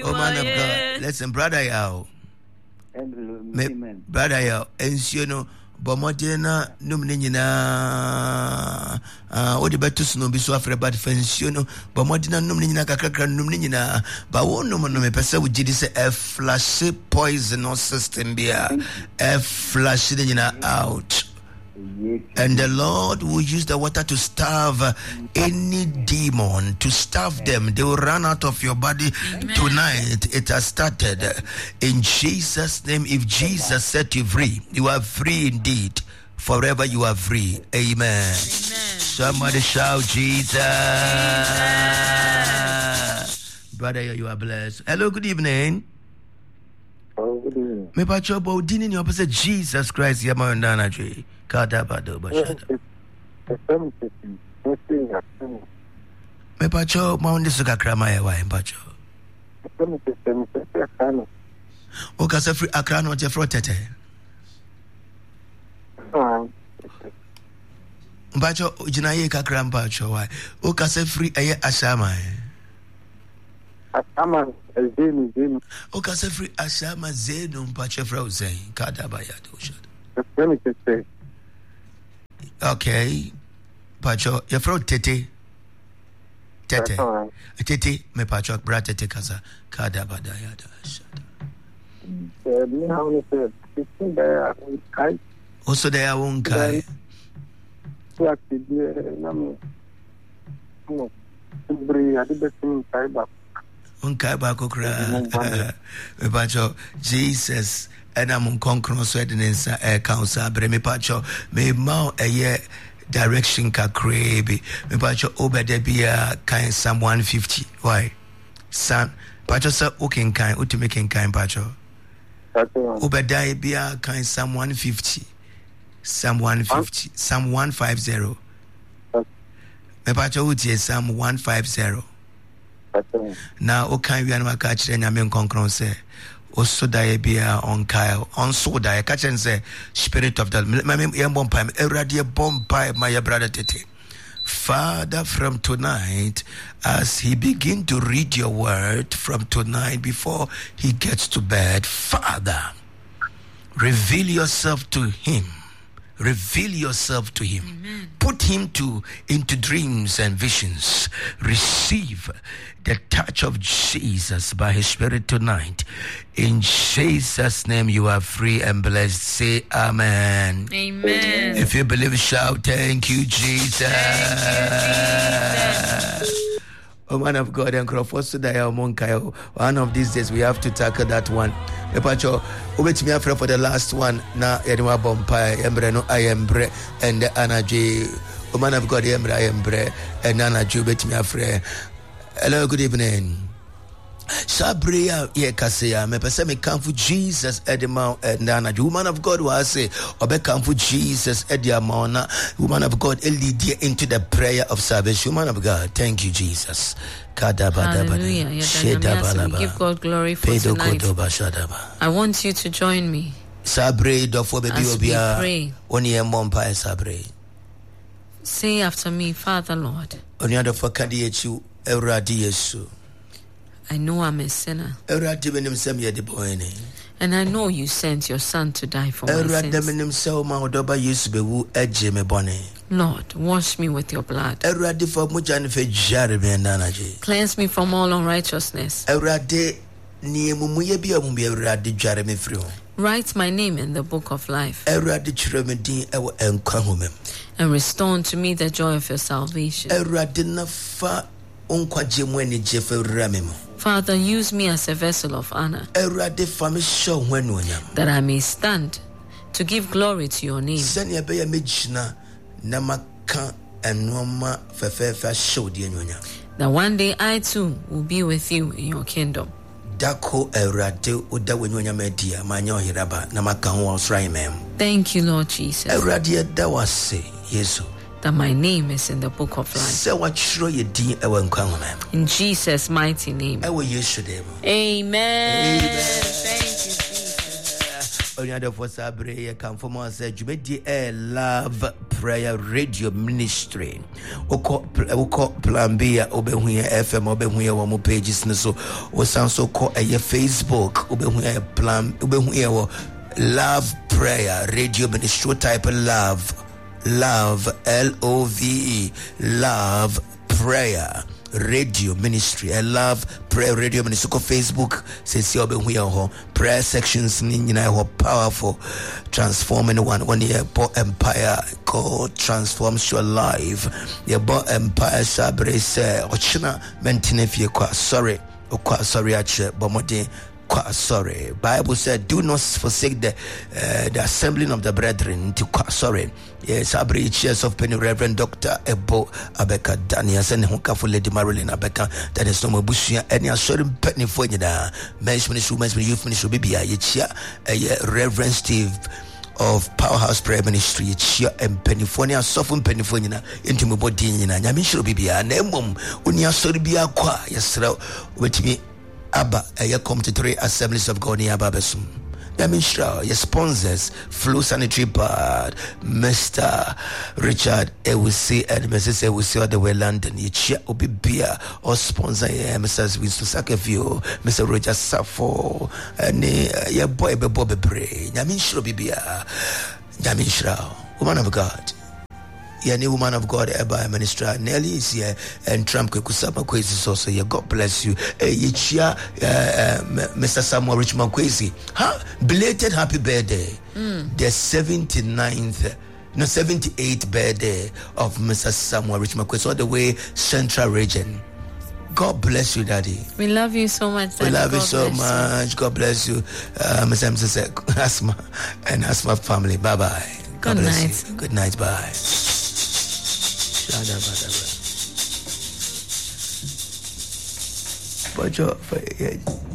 Oh man of God, listen, brother Yao. Brother Yao, and you know, Bomodina, Numnina, what about to snow be so afraid about fence, you know, Bomodina, Numnina, Kakaka, Numnina, but one no me person with GDC a flash poisonous system beer, a flash out. And the Lord will use the water to starve any demon, to starve them. They will run out of your body. Amen. Tonight. It has started. In Jesus' name, if Jesus set you free, you are free indeed. Forever you are free. Amen. Amen. Somebody shout Jesus. Amen. Brother, you are blessed. Hello, good evening. Oh, good evening. Me pacho bo dini ni opposite Jesus Christ ya ma ndana jwe. Kadabado bashada. Me pacho maundi suka krama ya wa mpacho. O ka se free Accra no je fro tete. Mpacho jina ye ka kra mpacho wa. O ka se free eye Ashama. Ashama Zenu. O ka se free Ashama Zenu mpacho fro zen. Kadabaya do shada. Okay, Pacho, you're from Tete. Tete, me Pacho, brat Tete Kaza, Kadabada Yada. Also, they are one kai. Unkai Bakokra, me Pacho, Jesus. And I'm conquering sweating in council. But me pacho me mount a year direction ka crazy. Me pacho obedebia kind Psalm 150. Why? Son pacho sir okay kind ultimate kind pacho. Obedebia kind Psalm 150. Psalm 150. Psalm 150. Me pacho uti Psalm 150. Now okay we are catch then I'm conquering say. Also diabia on Kyle on soda catch and say spirit of the my brother Tete. Father, from tonight, as he begin to read your word from tonight before he gets to bed, Father, reveal yourself to him. Reveal yourself to him. Amen. Put him into dreams and visions. Receive the touch of Jesus by his spirit tonight. In Jesus' name you are free and blessed. Say amen. Amen. If you believe, shout thank you, Jesus. Thank you, Jesus. Oh man of God and Crawford one of these days we have to tackle that one. Epacho, wait me after for the last one. Na Edwa Bompai, Embre no I embre and the Anaji. Oh man of God, Embre I embre and Nana Jubet me afre. Hello, good evening. Sabria ye kasea me pese me come for Jesus at the mount and Nana. Woman of God was say obe come for Jesus at the amount. Woman of God lead you into the prayer of salvation. Woman of God, thank you, Jesus. Hallelujah. We give God glory for tonight. I want you to join me as we pray. Say after me, Father Lord, I know I'm a sinner, and I know you sent your son to die for my sins. Lord, wash me with your blood. Cleanse me from all unrighteousness. Write my name in the book of life. And restore unto me the joy of your salvation. Father, use me as a vessel of honor, that I may stand to give glory to your name. That one day I too will be with you in your kingdom. Thank you, Lord Jesus, that my name is in the book of life. In Jesus' mighty name. Amen. Thank you, Jesus. Love Prayer Radio Ministry. Oko Plan B obehuya FM obehuya wa mo pages no so o sound so call a Facebook obehuya plan obehuya wo Love Prayer Radio Ministry. Type love LOVE Love Prayer Radio Ministry. I love Prayer Radio Ministry. Go Facebook, says you be prayer sections ho powerful, transforming one year empire. God transforms your life. Your empire sabre say ochina mentine fie kwa sorry ache bomode. Sorry, Bible said, do not forsake the assembling of the brethren. Yes, I bring cheers of Penny Reverend Dr. Ebo Abeka Daniels and Hunkafu Lady Marilyn Abeka. That is no more bushia any assuring penny for you now. Men's ministry, women's ministry, youth ministry, baby, Reverend Steve of Powerhouse Prayer Ministry, Chia and Pennyphonia, Soften Pennyphonia, into my body, and Yamisho Bibia, Nemum, Unia Soribia Qua, Yasra, with me. Abba, come to 3 Assemblies of God in Ababesum. Yamishra, your sponsors, Flow Sanitary Pad, Mr. Richard Ewusi and Mrs. Ewusi all the way London. You cheer Obi Beer or sponsor Mrs. Winston Sakeview, Mr. Roger Safo, and your boy Bobby Bray. Yamishra Bibia, Yamishra, woman of God. Any woman of God by minister Nelly is here and Trump Kusama Kwesi is also here. God bless you. Mr. Samuel Richmond Kwesi. Belated happy birthday. The 78th birthday of Mr. Samuel Richmond Kwesi, all the way Central Region. God bless you, Daddy. We love you so much, Daddy. We love you so much. God bless you, Mr. Asma and Asma family. Bye bye. Good night. You. Good night. Bye. But